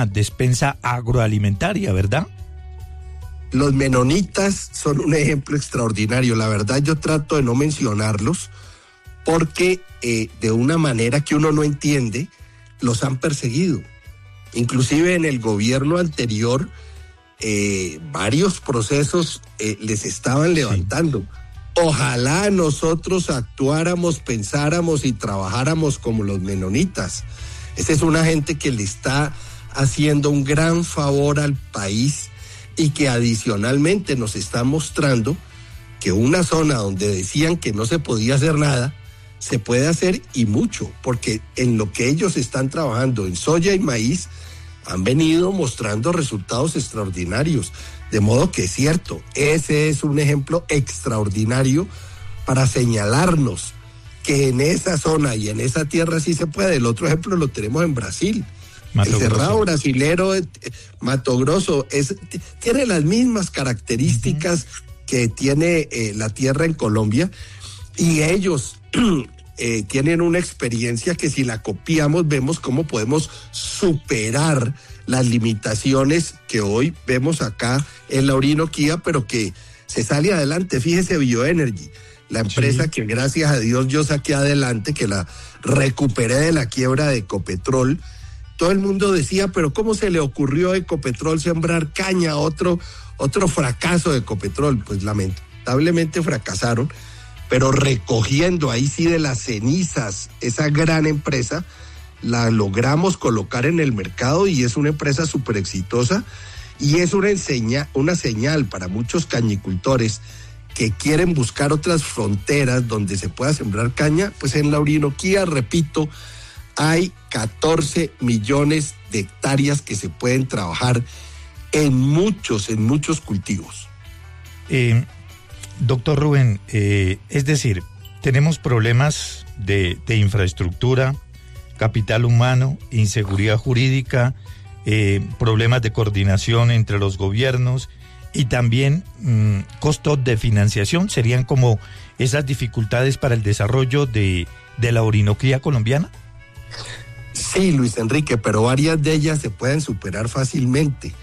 una despensa agroalimentaria, ¿verdad? Los menonitas son un ejemplo extraordinario. La verdad, yo trato de no mencionarlos porque de una manera que uno no entiende, los han perseguido. Inclusive en el gobierno anterior, varios procesos les estaban levantando. Sí. Ojalá nosotros actuáramos, pensáramos y trabajáramos como los menonitas. Esa es una gente que le está haciendo un gran favor al país y que adicionalmente nos está mostrando que una zona donde decían que no se podía hacer nada, se puede hacer y mucho, porque en lo que ellos están trabajando en soya y maíz han venido mostrando resultados extraordinarios. De modo que es cierto, ese es un ejemplo extraordinario para señalarnos que en esa zona y en esa tierra sí se puede. El otro ejemplo lo tenemos en Brasil. El cerrado brasilero, Mato Grosso, tiene las mismas características que tiene la tierra en Colombia, y ellos tienen una experiencia que si la copiamos vemos cómo podemos superar las limitaciones que hoy vemos acá en la Orinoquía, pero que se sale adelante. Fíjese, Bioenergy, la empresa que gracias a Dios yo saqué adelante, que la recuperé de la quiebra de Ecopetrol. Todo el mundo decía, pero ¿cómo se le ocurrió a Ecopetrol sembrar caña? Otro fracaso de Ecopetrol. Pues lamentablemente fracasaron, pero recogiendo ahí sí de las cenizas esa gran empresa, la logramos colocar en el mercado y es una empresa súper exitosa, y es una señal para muchos cañicultores que quieren buscar otras fronteras donde se pueda sembrar caña. Pues en la Orinoquía, repito, hay 14 millones de hectáreas que se pueden trabajar en muchos cultivos. Doctor Rubén, es decir, tenemos problemas de infraestructura, capital humano, inseguridad jurídica, problemas de coordinación entre los gobiernos y también costos de financiación. ¿Serían como esas dificultades para el desarrollo de la Orinoquía colombiana? Sí, Luis Enrique, pero varias de ellas se pueden superar fácilmente.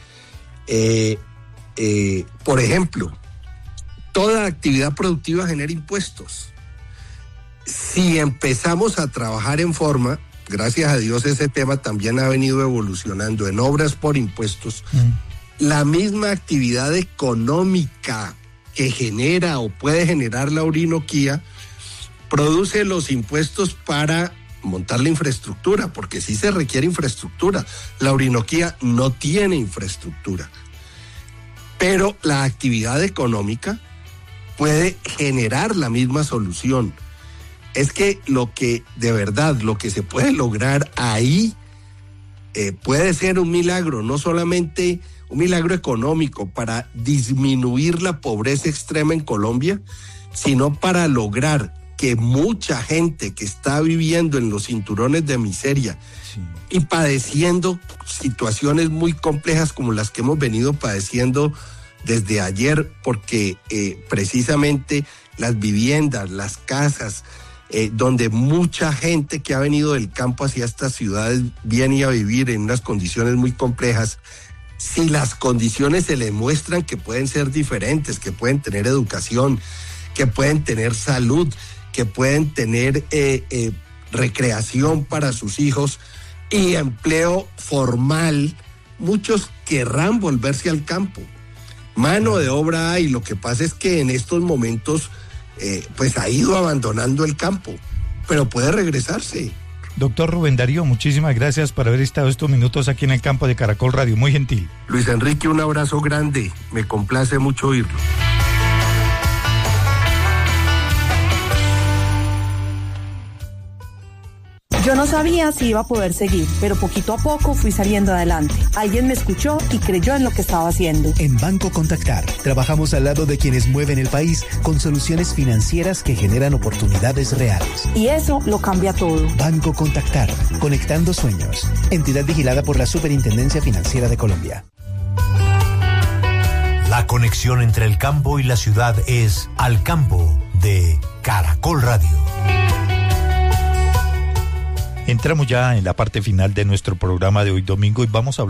Por ejemplo, toda actividad productiva genera impuestos. Si empezamos a trabajar en forma, gracias a Dios ese tema también ha venido evolucionando en obras por impuestos, la misma actividad económica que genera o puede generar la Orinoquía produce los impuestos para montar la infraestructura, porque sí se requiere infraestructura. La Orinoquía no tiene infraestructura, pero la actividad económica puede generar la misma solución. Es que lo que se puede lograr ahí puede ser un milagro, no solamente un milagro económico para disminuir la pobreza extrema en Colombia, sino para lograr que mucha gente que está viviendo en los cinturones de miseria y padeciendo situaciones muy complejas como las que hemos venido padeciendo desde ayer, porque precisamente las viviendas, las casas, donde mucha gente que ha venido del campo hacia estas ciudades viene a vivir en unas condiciones muy complejas, si las condiciones se les muestran que pueden ser diferentes, que pueden tener educación, que pueden tener salud, que pueden tener recreación para sus hijos y empleo formal, muchos querrán volverse al campo. Mano de obra hay, lo que pasa es que en estos momentos pues ha ido abandonando el campo, pero puede regresarse. Doctor Rubén Darío, muchísimas gracias por haber estado estos minutos aquí en el campo de Caracol Radio, muy gentil. Luis Enrique, un abrazo grande, me complace mucho oírlo. Yo no sabía si iba a poder seguir, pero poquito a poco fui saliendo adelante. Alguien me escuchó y creyó en lo que estaba haciendo. En Banco Contactar, trabajamos al lado de quienes mueven el país con soluciones financieras que generan oportunidades reales. Y eso lo cambia todo. Banco Contactar, conectando sueños. Entidad vigilada por la Superintendencia Financiera de Colombia. La conexión entre el campo y la ciudad es Al Campo de Caracol Radio. Entramos ya en la parte final de nuestro programa de hoy domingo y vamos a hablar